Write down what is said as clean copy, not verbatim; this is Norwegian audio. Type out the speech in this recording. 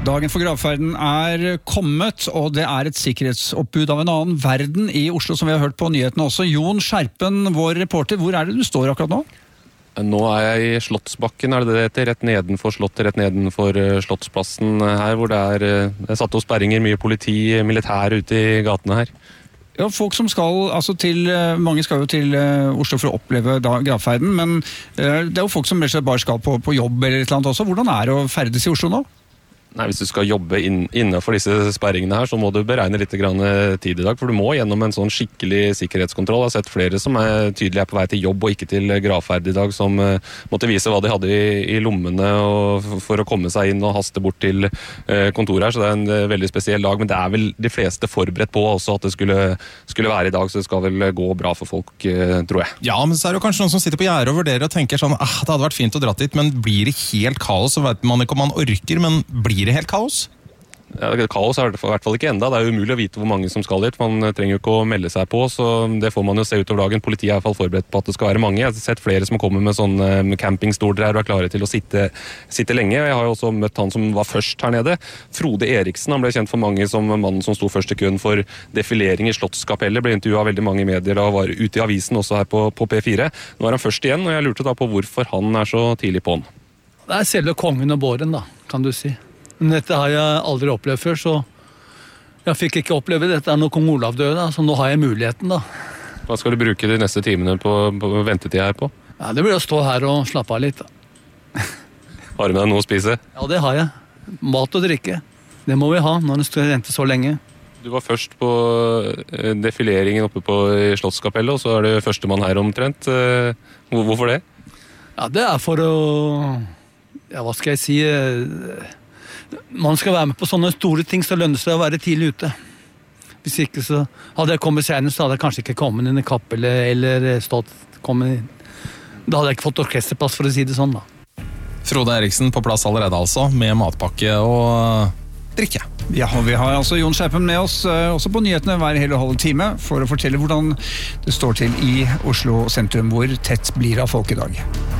Dagen for gravferden kommet, og det et sikkerhetsoppbud av en annen verden I Oslo, som vi har hørt på nyhetene også. Jon Skjerpen, vår reporter, hvor det du står akkurat nå? Nå jeg I Slottsbakken, det heter, rett nedenfor Slottet, rett nedenfor Slottsplassen her, hvor det satt opp sperringer, mye politi, militær ute I gatene her. Ja, folk som skal, mange skal jo til Oslo for å oppleve gravferden, men det jo folk som bare skal på jobb eller et eller annet også. Hvordan det å ferdes I Oslo nå? Nei, hvis du skal jobbe innenfor disse sperringene her, så må du beregne litt grann tid I dag, for du må gjennom en sånn skikkelig sikkerhetskontroll. Jeg har sett flere som tydelig på vei til jobb og ikke til gravferd I dag, som måtte vise hva de hadde I lommene for å komme seg inn og haste bort til kontoret her, så det en veldig spesiell dag, men det vel de fleste forberedt på også at det skulle være I dag, så det skal vel gå bra for folk, tror jeg. Ja, men så det jo kanskje noen som sitter på gjerdet og vurderer og tenker sånn, det hadde vært fint å dra dit, men blir det helt kaos, så vet man ikke om man orker, men blir det helt kaos? Ja, kaos det I hvert fall ikke enda. Det jo umulig å vite hvor mange som skal dit. Man trenger jo ikke å melde seg på, så det får man jo se utover dagen. Politiet I hvert fall forberedt på at det skal være mange. Jeg har sett flere som kommer med sånne campingstoler her og klare til å sitte lenge. Jeg har jo også møtt han som var først her nede. Frode Eriksen, han ble kjent for mange som mannen som sto først I køen for defilering I Slottskapellet. Ble intervjuet av veldig mange medier og var ute I avisen også her på P4. Nå han først igjen, og jeg lurte da på hvorfor han så tidlig på han. Det selve kongen og båren da, kan du si. Men dette har jeg aldri opplevd før, så jeg fikk ikke oppleve dette når kong Olav døde, da, så nå har jeg muligheten da. Hva skal du bruke de neste timene på ventetid her på? Ja, det blir å stå her og slappe av litt da. Har du med deg noe å spise? Ja, det har jeg. Mat og drikke. Det må vi ha når det skal vente så lenge. Du var først på defileringen oppe på Slottskapellet, og så det førstemann her omtrent. Hvorfor det? Ja, det for å... Ja, hva skal jeg si... Man skal være med på sånne store ting, så lønner det seg å være tidlig ute. Hvis ikke så hadde jeg kommet senere, så hadde jeg kanskje ikke kommet inn I kappellet eller kommet inn. Da hadde jeg ikke fått orkesterplass for å si det sånn da. Frode Eriksen på plass allerede altså, med matpakke og drikke. Ja, og vi har altså Jon Skjerpen med oss, også på nyhetene hver hele halve time, for å fortelle hvordan det står til I Oslo sentrum, hvor tett blir av folk I dag.